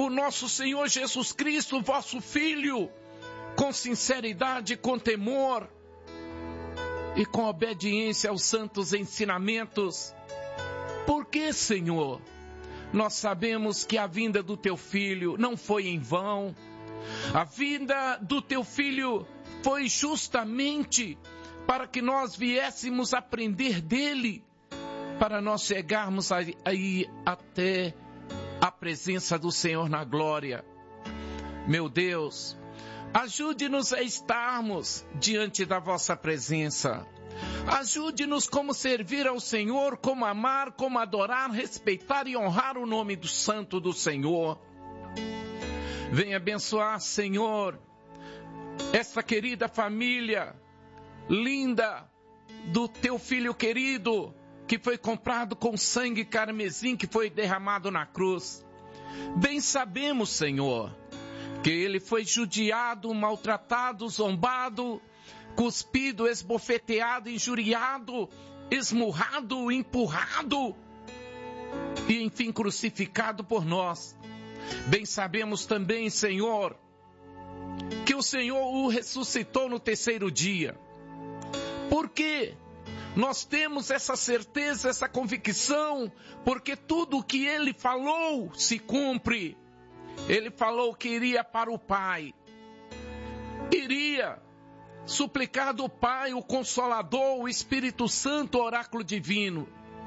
o nosso Senhor Jesus Cristo, vosso Filho, com sinceridade, com temor e com obediência aos santos ensinamentos. Por que, Senhor? Nós sabemos que a vinda do Teu Filho não foi em vão. A vinda do Teu Filho foi justamente para que nós viéssemos aprender dele, para nós chegarmos aí até a presença do Senhor na glória. Meu Deus, ajude-nos a estarmos diante da vossa presença. Ajude-nos como servir ao Senhor, como amar, como adorar, respeitar e honrar o nome do Santo do Senhor. Venha abençoar, Senhor, essa querida família linda do Teu Filho querido, que foi comprado com sangue carmesim que foi derramado na cruz. Bem sabemos, Senhor, que Ele foi judiado, maltratado, zombado, cuspido, esbofeteado, injuriado, esmurrado, empurrado e, enfim, crucificado por nós. Bem sabemos também, Senhor, que o Senhor o ressuscitou no terceiro dia. Por quê? Nós temos essa certeza, essa convicção, porque tudo o que Ele falou se cumpre. Ele falou que iria para o Pai, iria suplicar do Pai o Consolador, o Espírito Santo, o oráculo divino.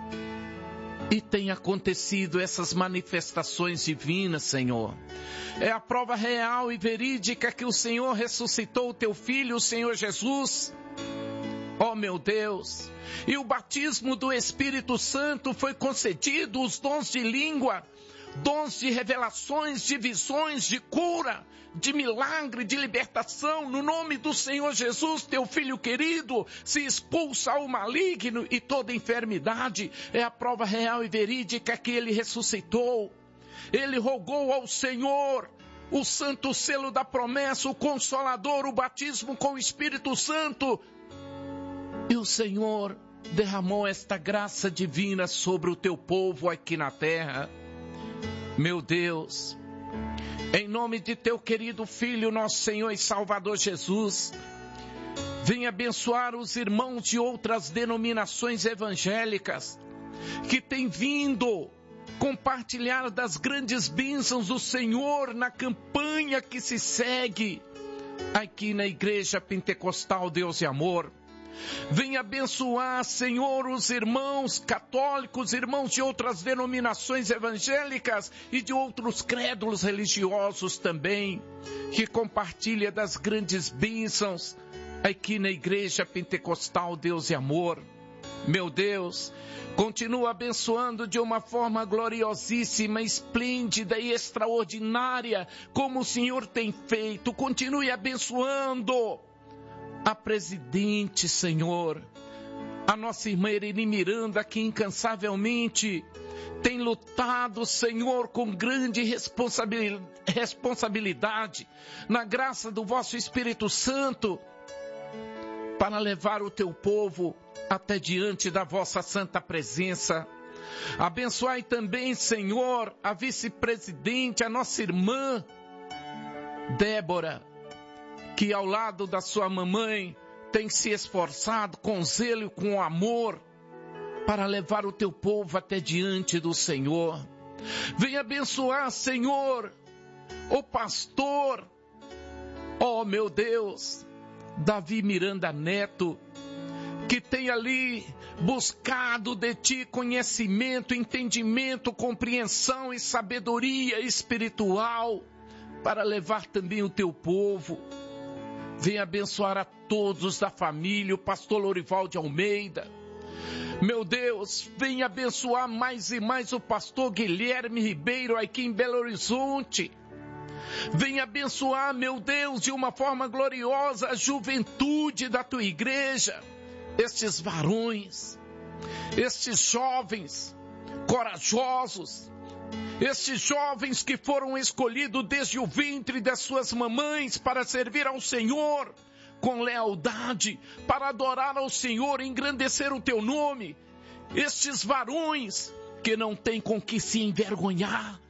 E tem acontecido essas manifestações divinas, Senhor. É a prova real e verídica que o Senhor ressuscitou o Teu Filho, o Senhor Jesus. Oh, meu Deus! E o batismo do Espírito Santo foi concedido, os dons de língua, dons de revelações, de visões, de cura, de milagre, de libertação. No nome do Senhor Jesus, Teu Filho querido, se expulsa o maligno e toda enfermidade. É a prova real e verídica que Ele ressuscitou. Ele rogou ao Senhor o santo selo da promessa, o Consolador, o batismo com o Espírito Santo. E o Senhor derramou esta graça divina sobre o Teu povo aqui na terra. Meu Deus, em nome de Teu querido Filho, nosso Senhor e Salvador Jesus, venha abençoar os irmãos de outras denominações evangélicas que têm vindo compartilhar das grandes bênçãos do Senhor na campanha que se segue aqui na Igreja Pentecostal Deus e Amor. Venha abençoar, Senhor, os irmãos católicos, irmãos de outras denominações evangélicas e de outros crédulos religiosos também, que compartilham das grandes bênçãos aqui na Igreja Pentecostal Deus e Amor. Meu Deus, continua abençoando de uma forma gloriosíssima, esplêndida e extraordinária, como o Senhor tem feito. Continue abençoando a presidente, Senhor, a nossa irmã Irene Miranda, que incansavelmente tem lutado, Senhor, com grande responsabilidade, na graça do vosso Espírito Santo, para levar o Teu povo até diante da vossa santa presença. Abençoai também, Senhor, a vice-presidente, a nossa irmã Débora, que ao lado da sua mamãe tem se esforçado com zelo e com amor para levar o Teu povo até diante do Senhor. Venha abençoar, Senhor, o pastor, oh meu Deus, Davi Miranda Neto, que tem ali buscado de Ti conhecimento, entendimento, compreensão e sabedoria espiritual para levar também o Teu povo. Venha abençoar a todos da família, o pastor Lorival de Almeida. Meu Deus, venha abençoar mais e mais o pastor Guilherme Ribeiro aqui em Belo Horizonte. Venha abençoar, meu Deus, de uma forma gloriosa a juventude da Tua igreja. Estes varões, estes jovens corajosos, estes jovens que foram escolhidos desde o ventre das suas mamães para servir ao Senhor com lealdade, para adorar ao Senhor, engrandecer o Teu nome. Estes varões que não têm com que se envergonhar,